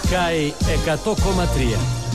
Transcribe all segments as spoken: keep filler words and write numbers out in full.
Sky εκατό κόμμα τρία.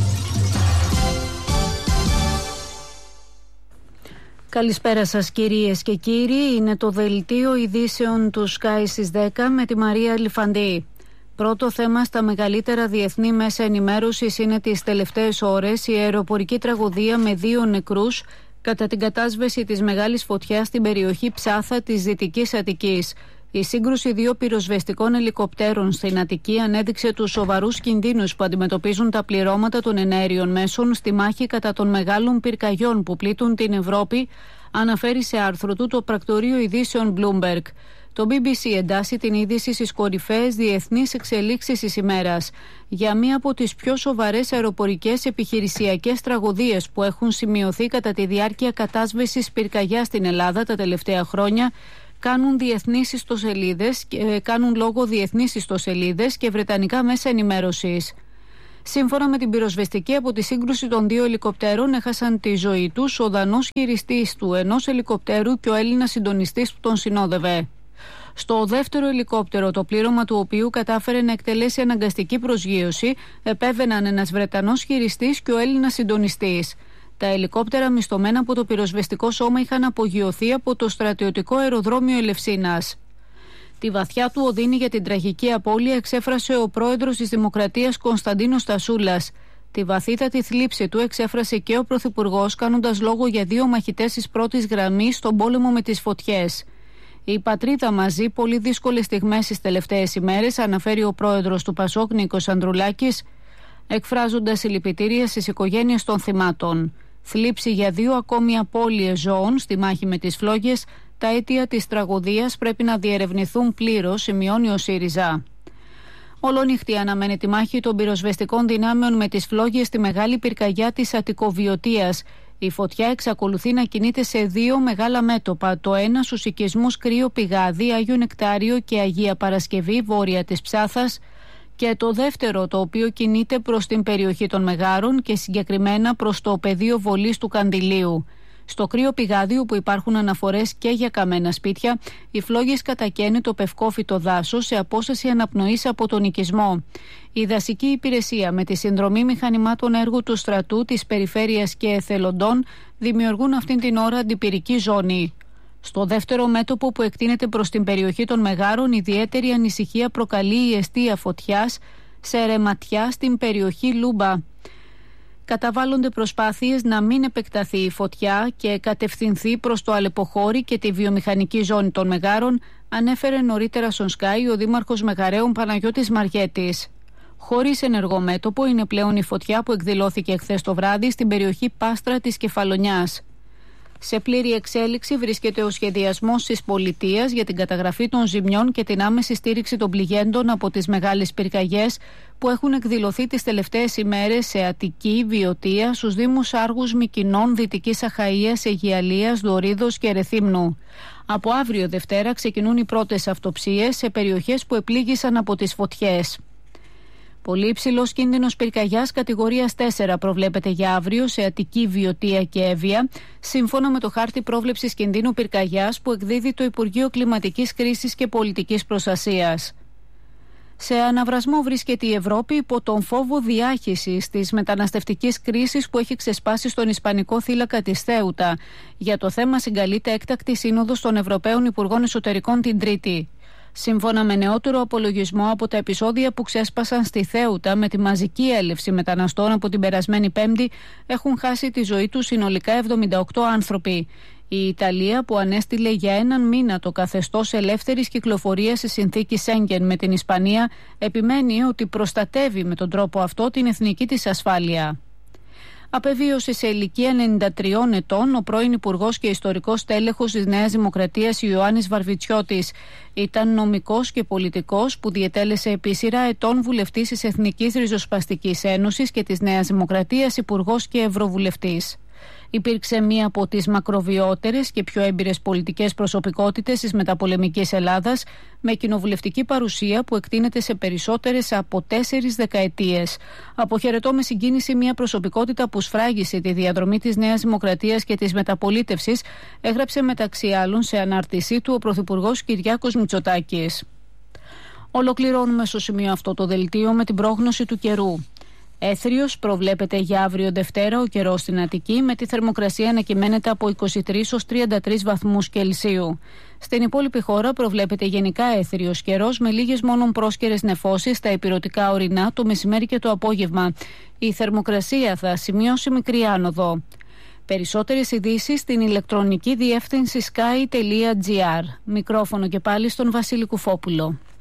Καλησπέρα σας κυρίες και κύριοι, είναι το δελτίο ειδήσεων του Sky στις δέκα με τη Μαρία Ελιφαντή. Πρώτο θέμα στα μεγαλύτερα διεθνή μέσα ενημέρωσης είναι τις τελευταίες ώρες η αεροπορική τραγωδία με δύο νεκρούς κατά την κατάσβεση της μεγάλης φωτιάς στην περιοχή Ψάθα της Δυτικής Αττικής. Η σύγκρουση δύο πυροσβεστικών ελικοπτέρων στην Αττική ανέδειξε τους σοβαρούς κινδύνους που αντιμετωπίζουν τα πληρώματα των εναέριων μέσων στη μάχη κατά των μεγάλων πυρκαγιών που πλήττουν την Ευρώπη, αναφέρει σε άρθρο του το πρακτορείο ειδήσεων Bloomberg. Το μπι μπι σι εντάσσει την είδηση στις κορυφαίες διεθνείς εξελίξεις της ημέρας για μία από τις πιο σοβαρές αεροπορικές επιχειρησιακές τραγωδίες που έχουν σημειωθεί κατά τη διάρκεια κατάσβεσης πυρκαγιάς στην Ελλάδα τα τελευταία χρόνια. Κάνουν, διεθνείς ιστοσελίδες, κάνουν λόγο διεθνείς ιστοσελίδες και βρετανικά μέσα ενημέρωσης. Σύμφωνα με την πυροσβεστική, από τη σύγκρουση των δύο ελικοπτέρων έχασαν τη ζωή τους ο Δανός χειριστής του ενός ελικοπτέρου και ο Έλληνας συντονιστής που τον συνόδευε. Στο δεύτερο ελικόπτερο, το πλήρωμα του οποίου κατάφερε να εκτελέσει αναγκαστική προσγείωση, επέβαιναν ένας Βρετανός χειριστής και ο Έλληνας συντονιστής. Τα ελικόπτερα μισθωμένα από το πυροσβεστικό σώμα είχαν απογειωθεί από το στρατιωτικό αεροδρόμιο Ελευσίνας. Τη βαθιά του οδύνη για την τραγική απώλεια εξέφρασε ο πρόεδρος της Δημοκρατίας Κωνσταντίνος Τασούλας. Τη βαθύτατη θλίψη του εξέφρασε και ο Πρωθυπουργός, κάνοντας λόγο για δύο μαχητές της πρώτης γραμμής στον πόλεμο με τις φωτιές. Η πατρίδα μαζί πολύ δύσκολες στιγμές τις τελευταίες ημέρες, αναφέρει ο πρόεδρος του Πασόκ Νίκος Ανδρουλάκης, εκφράζοντας συλληπιτήρια στις οικογένειες των θυμάτων. Θλίψη για δύο ακόμη απώλειες ζώων στη μάχη με τις φλόγες, τα αίτια της τραγωδίας πρέπει να διερευνηθούν πλήρως, σημειώνει ο ΣΥΡΙΖΑ. Ολονύχτη αναμένει τη μάχη των πυροσβεστικών δυνάμεων με τις φλόγες στη μεγάλη πυρκαγιά της Αττικοβιωτίας. Η φωτιά εξακολουθεί να κινείται σε δύο μεγάλα μέτωπα. Το ένα στους οικισμούς Κρύο Πηγάδι, Άγιο Νεκτάριο και Αγία Παρασκευή, βόρεια της Ψάθας, και το δεύτερο, το οποίο κινείται προς την περιοχή των Μεγάρων και συγκεκριμένα προς το πεδίο βολής του Καντιλίου. Στο Κρύο Πηγάδι, όπου υπάρχουν αναφορές και για καμένα σπίτια, οι φλόγες κατακαίνουν το πευκόφυτο δάσος σε απόσταση αναπνοής από τον οικισμό. Η δασική υπηρεσία με τη συνδρομή μηχανημάτων έργου του στρατού, της περιφέρειας και εθελοντών δημιουργούν αυτήν την ώρα αντιπυρική ζώνη. Στο δεύτερο μέτωπο που εκτείνεται προς την περιοχή των Μεγάρων, ιδιαίτερη ανησυχία προκαλεί η εστία φωτιάς σε ρεματιά στην περιοχή Λούμπα. Καταβάλλονται προσπάθειες να μην επεκταθεί η φωτιά και κατευθυνθεί προς το Αλεποχώρι και τη βιομηχανική ζώνη των Μεγάρων, ανέφερε νωρίτερα στον Sky ο Δήμαρχος Μεγαρέων Παναγιώτης Μαριέτης. Χωρίς ενεργό μέτωπο είναι πλέον η φωτιά που εκδηλώθηκε χθες το βράδυ στην περιοχή Πάστρα της Κεφαλονιάς. Σε πλήρη εξέλιξη βρίσκεται ο σχεδιασμός της πολιτείας για την καταγραφή των ζημιών και την άμεση στήριξη των πληγέντων από τις μεγάλες πυρκαγιές που έχουν εκδηλωθεί τις τελευταίες ημέρες σε Αττική, Βιωτία, στους δήμους Άργους, Μυκηνών, Δυτικής Αχαΐας, Αιγιαλίας, Δωρίδος και Ρεθύμνου. Από αύριο Δευτέρα ξεκινούν οι πρώτες αυτοψίες σε περιοχές που επλήγησαν από τις φωτιές. Πολύ υψηλός κίνδυνος πυρκαγιάς κατηγορίας τέσσερα προβλέπεται για αύριο σε Αττική, Βιωτία και Εύβοια, σύμφωνα με το χάρτη πρόβλεψης κινδύνου πυρκαγιάς που εκδίδει το Υπουργείο Κλιματικής Κρίσης και Πολιτικής Προστασίας. Σε αναβρασμό βρίσκεται η Ευρώπη υπό τον φόβο διάχυσης της μεταναστευτικής κρίσης που έχει ξεσπάσει στον Ισπανικό θύλακα της Θέουτα. Για το θέμα συγκαλείται έκτακτη σύνοδος των Ευρωπαίων Υπουργών Εσωτερικών την Τρίτη. Σύμφωνα με νεότερο απολογισμό από τα επεισόδια που ξέσπασαν στη Θέουτα με τη μαζική έλευση μεταναστών από την περασμένη Πέμπτη, έχουν χάσει τη ζωή τους συνολικά εβδομήντα οκτώ άνθρωποι. Η Ιταλία, που ανέστηλε για έναν μήνα το καθεστώς ελεύθερης κυκλοφορίας σε συνθήκη Σέγγεν με την Ισπανία, επιμένει ότι προστατεύει με τον τρόπο αυτό την εθνική της ασφάλεια. Απεβίωσε σε ηλικία ενενήντα τριών ετών ο πρώην Υπουργός και ιστορικός τέλεχος της Νέας Δημοκρατίας Ιωάννης Βαρβιτσιώτης. Ήταν νομικός και πολιτικός που διετέλεσε επί σειρά ετών βουλευτής της Εθνικής Ριζοσπαστικής Ένωσης και της Νέας Δημοκρατίας, υπουργός και ευρωβουλευτής. Υπήρξε μία από τις μακροβιότερες και πιο έμπειρες πολιτικές προσωπικότητες της μεταπολεμικής Ελλάδας, με κοινοβουλευτική παρουσία που εκτείνεται σε περισσότερες από τέσσερις δεκαετίες. Αποχαιρετώ με συγκίνηση μία προσωπικότητα που σφράγισε τη διαδρομή της Νέας Δημοκρατίας και της μεταπολίτευσης, έγραψε μεταξύ άλλων σε ανάρτησή του ο Πρωθυπουργός Κυριάκος Μητσοτάκης. Ολοκληρώνουμε στο σημείο αυτό το δελτίο με την πρόγνωση του καιρού. Έθριος προβλέπεται για αύριο Δευτέρα ο καιρός στην Αττική, με τη θερμοκρασία να κυμαίνεται από είκοσι τρεις έως τριάντα τρεις βαθμούς Κελσίου. Στην υπόλοιπη χώρα προβλέπεται γενικά έθριος καιρός, με λίγες μόνον πρόσκαιρες νεφώσεις στα ηπειρωτικά ορεινά το μεσημέρι και το απόγευμα. Η θερμοκρασία θα σημειώσει μικρή άνοδο. Περισσότερες ειδήσεις στην ηλεκτρονική διεύθυνση sky τελεία gr. Μικρόφωνο και πάλι στον Βασίλη Κουφόπουλο.